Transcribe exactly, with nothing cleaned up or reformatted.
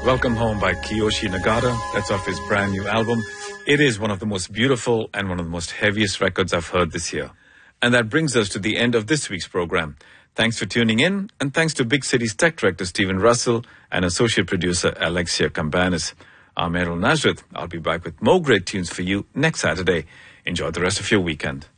Welcome Home by Kiyoshi Nagata. That's off his brand new album. It is one of the most beautiful and one of the most heaviest records I've heard this year. And that brings us to the end of this week's program. Thanks for tuning in, and thanks to Big City's tech director Stephen Russell and associate producer Alexia Cambanis. I'm Errol Nazareth. I'll be back with more great tunes for you next Saturday. Enjoy the rest of your weekend.